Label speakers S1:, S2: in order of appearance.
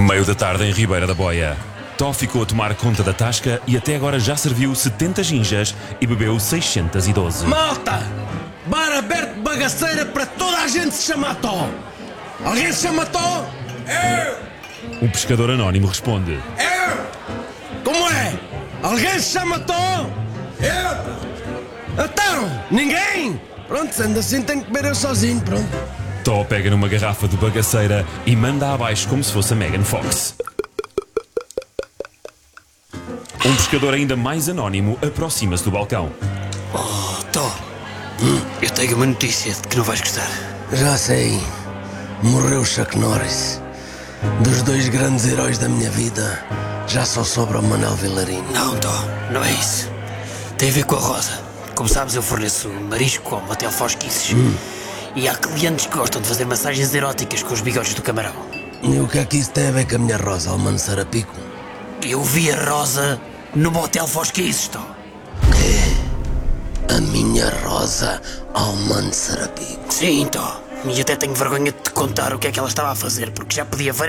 S1: Meio da tarde em Ribeira da Boia. Tó ficou a tomar conta da tasca e até agora já serviu 70 ginjas e bebeu 612.
S2: Malta! Bar aberto de bagaceira para toda a gente se chamar Tó! Alguém se chama Tó?
S1: Um pescador anónimo responde.
S2: Eu! Como é? Alguém se chama Tó? Eu! Então, ninguém? Pronto, sendo assim tenho que beber eu sozinho, pronto.
S1: Tó pega numa garrafa de bagaceira e manda abaixo como se fosse a Megan Fox. Um pescador ainda mais anónimo aproxima-se do balcão.
S3: Oh, Tó, eu tenho uma notícia de que não vais gostar.
S2: Já sei. Morreu Chuck Norris. Dos dois grandes heróis da minha vida, já só sobra o Manuel Vilarinho.
S3: Não, Tó, não é isso. Tem a ver com a Rosa. Como sabes, eu forneço marisco ao Motel Fosquices. E há clientes que gostam de fazer massagens eróticas com os bigodes do camarão.
S2: E o que é que isso tem a ver com a minha Rosa, Almano Sarapico?
S3: Eu vi a Rosa no Motel Fosquices, Tó.
S2: A minha Rosa, Almano Sarapico.
S3: Sim, Tó. E até tenho vergonha de te contar o que é que ela estava a fazer, porque já podia